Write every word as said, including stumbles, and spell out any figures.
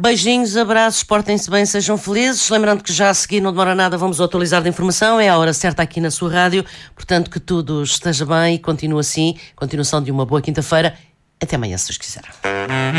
Beijinhos, abraços, portem-se bem, sejam felizes. Lembrando que já a seguir, não demora nada, vamos atualizar de informação. É a hora certa aqui na sua rádio. Portanto, que tudo esteja bem e continue assim. Continuação de uma boa quinta-feira. Até amanhã, se Deus quiser.